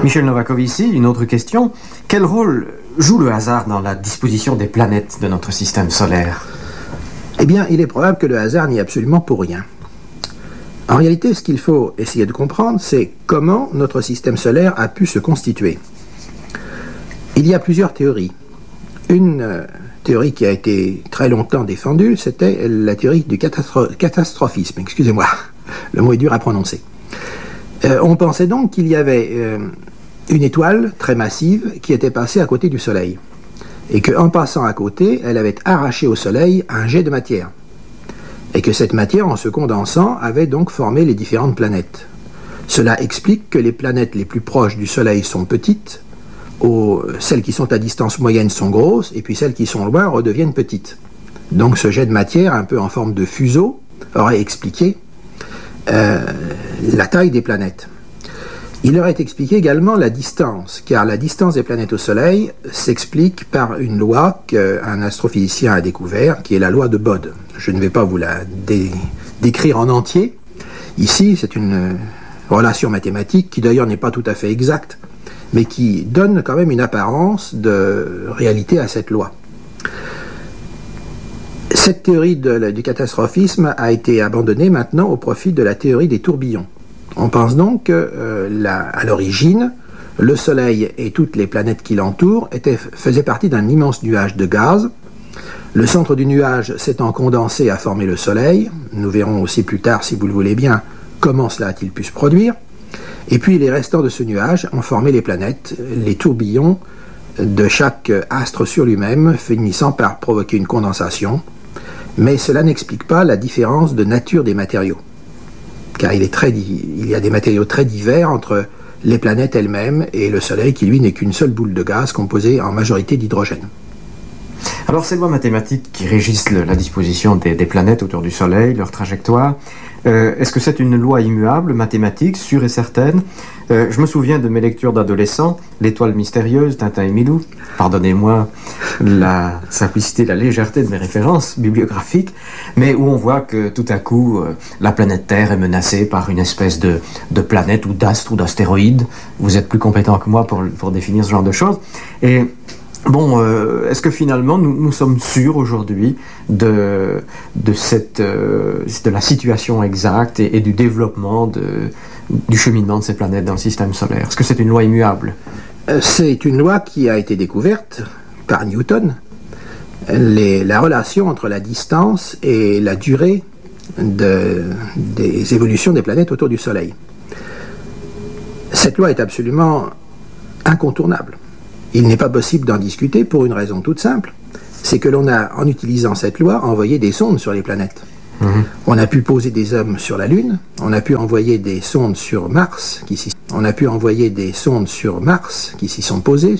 Michel Novakovici, une autre question. Quel rôle joue le hasard dans la disposition des planètes de notre système solaire? Eh bien, il est probable que le hasard n'y est absolument pour rien. En réalité, ce qu'il faut essayer de comprendre, c'est comment notre système solaire a pu se constituer. Il y a plusieurs théories. Une théorie qui a été très longtemps défendue, c'était la théorie du catastrophisme. Excusez-moi, le mot est dur à prononcer. On pensait donc qu'il y avait une étoile très massive qui était passée à côté du Soleil, et qu'en passant à côté, elle avait arraché au Soleil un jet de matière, et que cette matière, en se condensant, avait donc formé les différentes planètes. Cela explique que les planètes les plus proches du Soleil sont petites, celles qui sont à distance moyenne sont grosses, et puis celles qui sont loin redeviennent petites. Donc ce jet de matière, un peu en forme de fuseau, aurait expliqué la taille des planètes. Il aurait expliqué également la distance, car la distance des planètes au Soleil s'explique par une loi qu'un astrophysicien a découvert, qui est la loi de Bode. Je ne vais pas vous la décrire en entier. Ici, c'est une relation mathématique qui d'ailleurs n'est pas tout à fait exacte, mais qui donne quand même une apparence de réalité à cette loi. Cette théorie du catastrophisme a été abandonnée maintenant au profit de la théorie des tourbillons. On pense donc qu'à l'origine, le Soleil et toutes les planètes qui l'entourent faisaient partie d'un immense nuage de gaz. Le centre du nuage s'étant condensé a formé le Soleil. Nous verrons aussi plus tard, si vous le voulez bien, comment cela a-t-il pu se produire. Et puis les restants de ce nuage ont formé les planètes, les tourbillons de chaque astre sur lui-même, finissant par provoquer une condensation. Mais cela n'explique pas la différence de nature des matériaux, car il y a des matériaux très divers entre les planètes elles-mêmes et le Soleil qui, lui, n'est qu'une seule boule de gaz composée en majorité d'hydrogène. Alors, ces lois mathématiques qui régissent la disposition des planètes autour du Soleil, leur trajectoire, est-ce que c'est une loi immuable, mathématique, sûre et certaine? Je me souviens de mes lectures d'adolescent, L'étoile mystérieuse, Tintin et Milou. Pardonnez-moi la simplicité, la légèreté de mes références bibliographiques, mais où on voit que tout à coup, la planète Terre est menacée par une espèce de planète ou d'astre ou d'astéroïde. Vous êtes plus compétent que moi pour définir ce genre de choses. Et bon, est-ce que finalement nous sommes sûrs aujourd'hui de la situation exacte et du développement du cheminement de ces planètes dans le système solaire? Est-ce que c'est une loi immuable? C'est une loi qui a été découverte par Newton. La relation entre la distance et la durée des évolutions des planètes autour du Soleil. Cette loi est absolument incontournable. Il n'est pas possible d'en discuter pour une raison toute simple, c'est que l'on a, en utilisant cette loi, envoyé des sondes sur les planètes. On a pu poser des hommes sur la Lune, on a pu envoyer des sondes sur Mars, qui s'y sont posées.